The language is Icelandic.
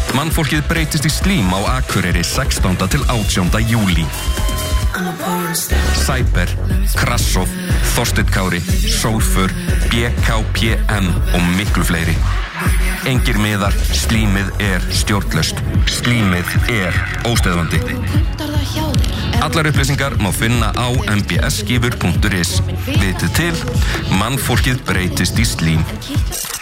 Mannfólkið breytist í slím á Akureyri 16. til 18. júlí. Cyber, Krassov, Þorsteinn Kári, Sólfur, BKPM og miklu fleiri. Engir miðar, slímið stjórnlaust. Slímið óstöðvandi. Allar upplýsingar má finna á mbsgifur.is. Vitið til, mannfólkið breytist í slím.